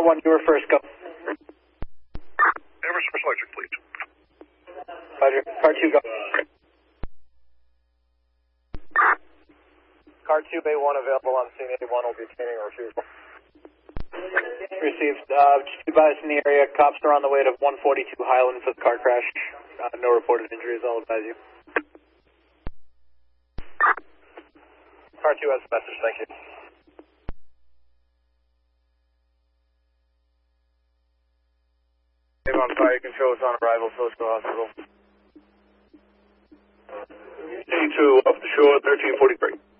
Car 1, you were first, go. Everest First Electric, please. Roger. Car 2, go. Car 2, Bay 1 available on scene. A1 will be obtaining a refusal. Received. Just advise in the area. Cops are on the way to 142 Highland for the car crash. No reported injuries. I'll advise you. Car 2 has a message. Thank you. Avon Fire Control is on arrival. Fosco Hospital. A2 off the shore, 1343.